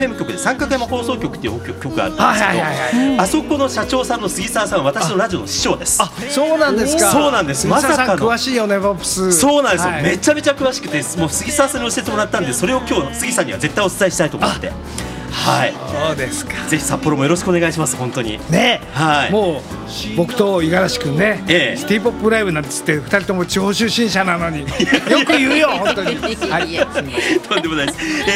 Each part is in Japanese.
FM 局で三角山放送局っていう局があったんですけど、あそこの社長さんの杉沢さんは私のラジオの師匠です。 そうなんですか。 そうなんです。まさかの詳しいよね、ポップス。 そうなんですよ、めちゃめちゃ詳しくて、もう杉沢さんに教えてもらったんで、それを今日杉さんには絶対お伝えしたいと思って。はい、 そうですか。 ぜひ札幌もよろしくお願いします。本当にね、 はい、 もう僕と五十嵐君ね、シティポップライブなんて言って2人とも地方出身者なのによく言うよ本当に。はい、 とんでもないです。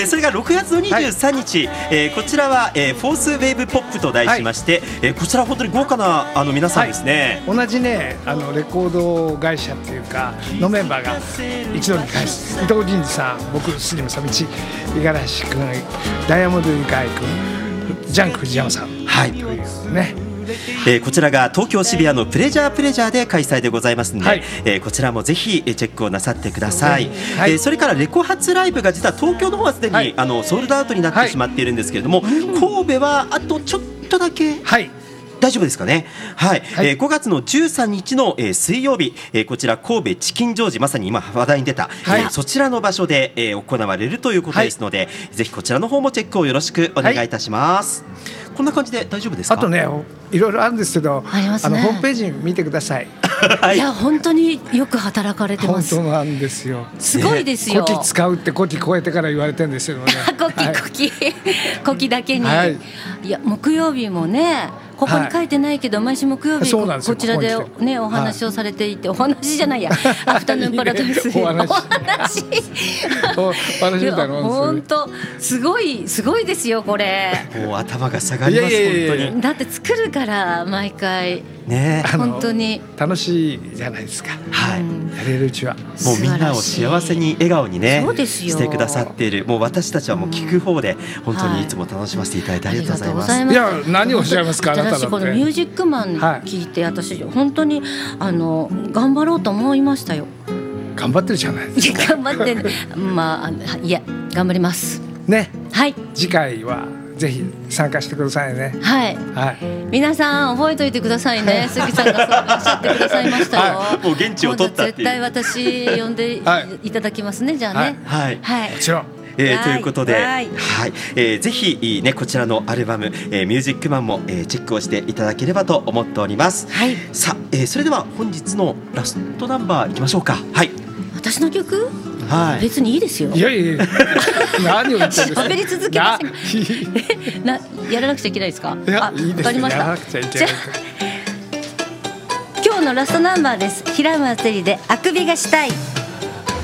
それが6月の23日、こちらは、フォースウェーブポップと題しまして、こちら本当に豪華な皆さんですね。 同じね、レコード会社っていうかのメンバーが一度に返す。伊藤仁二さん、僕杉村道、五十嵐君、ダイヤモンドユカイ君、ジャンク藤山さん、 はいね。 こちらが東京渋谷のプレジャーで開催でございますので、こちらもぜひチェックをなさってください。それからレコ発ライブが実は東京の方はすでに、ソールドアウトになってしまっているんですけれども、神戸はあとちょっとだけ、大丈夫ですかね。はい、5月の13日の、水曜日、こちら神戸チキンジョージ、まさに今話題に出た、そちらの場所で、行われるということですので、ぜひこちらの方もチェックをよろしくお願いいたします。こんな感じで大丈夫ですか。 あとね、いろいろあるんですけど、 ありますね、 ホームページ見てください。 いや本当によく働かれてます。 本当なんですよ。 すごいですよ。 古希使うって古希超えてから言われてるんですよね。 古希だけに、いや木曜日もね、ここに書いてないけど、毎週木曜日こちらでねお話をされていて、お話じゃないや、アフタヌーンパラダイスお話みたいな。本当すごいですよこれ。 もう頭が下がります。本当に。 だって作るから毎回ね、本当に楽しいじゃないですか。はい、やれるうちはもうみんなを幸せに笑顔にねしてくださっている。もう私たちはもう聞く方で本当にいつも楽しませていただいてありがとうございます。 いや何をおっしゃいますか。あなただってこのミュージックマン聞いて、私本当に頑張ろうと思いましたよ。 頑張ってるじゃないですか。 頑張って、まあいや頑張りますね。 はい、 次回はぜひ参加してくださいね。 はい、皆さん覚えておいてくださいね。杉さんがそうおっしゃってくださいましたよ。 もう現地を取ったっていう。 絶対私呼んでいただきますね。じゃあね。 はい、もちろん。 ということで、ぜひねこちらのアルバム、ミュージックマンも、チェックをしていただければと思っております。さあ、それでは本日のラストナンバーいきましょうか。はい。 私の曲？別にいいですよ。 いや何を言ってるんですか。 喋り続けません。やらなくちゃいけないですか。わかりました。じゃあ今日のラストナンバーです。平松絵里であくびがしたい。